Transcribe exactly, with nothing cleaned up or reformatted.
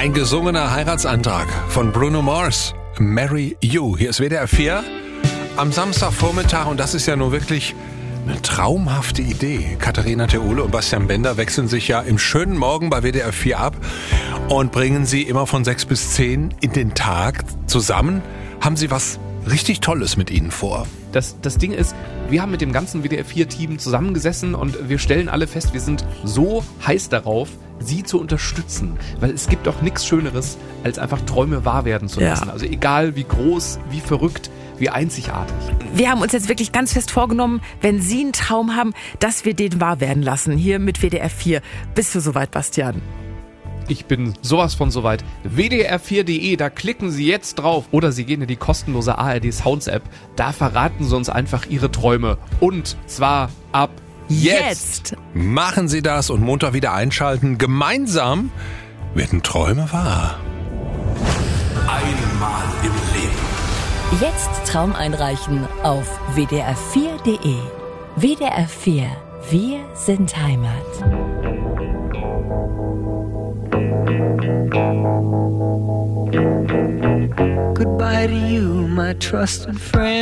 Ein gesungener Heiratsantrag von Bruno Mars. Marry You. Hier ist W D R vier am Samstagvormittag und das ist ja nur wirklich eine traumhafte Idee. Katharina Theole und Bastian Bender wechseln sich ja im schönen Morgen bei W D R vier ab und bringen sie immer von sechs bis zehn in den Tag zusammen. Haben sie was richtig Tolles mit ihnen vor? Das, das Ding ist, wir haben mit dem ganzen W D R vier Team zusammengesessen und wir stellen alle fest, wir sind so heiß darauf, sie zu unterstützen. Weil es gibt doch nichts Schöneres, als einfach Träume wahr werden zu lassen. Ja. Also egal wie groß, wie verrückt, wie einzigartig. Wir haben uns jetzt wirklich ganz fest vorgenommen, wenn Sie einen Traum haben, dass wir den wahr werden lassen. Hier mit W D R vier. Bist du soweit, Bastian? Ich bin sowas von soweit. W D R vier punkt de, da klicken Sie jetzt drauf. Oder Sie gehen in die kostenlose A R D Sounds App. Da verraten Sie uns einfach Ihre Träume. Und zwar ab jetzt. jetzt. Machen Sie das und Montag wieder einschalten. Gemeinsam werden Träume wahr. Einmal im Leben. Jetzt Traum einreichen auf W D R vier punkt de. W D R vier. Wir sind Heimat. Goodbye to you, my trusted friend.